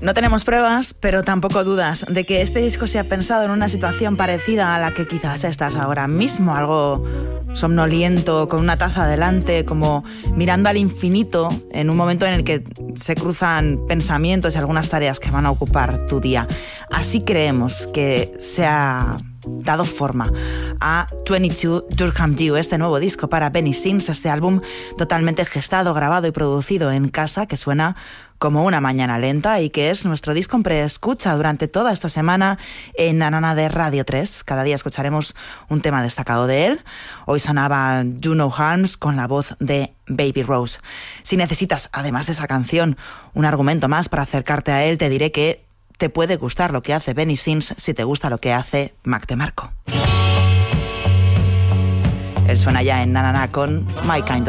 No tenemos pruebas, pero tampoco dudas de que este disco se ha pensado en una situación parecida a la que quizás estás ahora mismo, algo somnoliento, con una taza delante, como mirando al infinito en un momento en el que se cruzan pensamientos y algunas tareas que van a ocupar tu día. Así creemos que se ha dado forma a 22 Durham Dew, este nuevo disco para Benny Sings, este álbum totalmente gestado, grabado y producido en casa, que suena como una mañana lenta y que es nuestro disco en preescucha durante toda esta semana en Nanana de Radio 3. Cada día escucharemos un tema destacado de él. Hoy sonaba Do No Harms con la voz de Baby Rose. Si necesitas, además de esa canción, un argumento más para acercarte a él, te diré que te puede gustar lo que hace Benny Sings si te gusta lo que hace Mac DeMarco. Él suena ya en Nanana con My Kind of